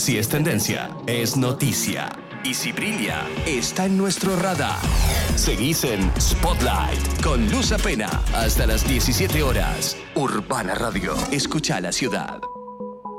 Si es tendencia, es noticia. Y si brilla, está en nuestro radar. Seguís en Spotlight con Luz Apena hasta las 17 horas. Urbana Radio. Escucha la ciudad.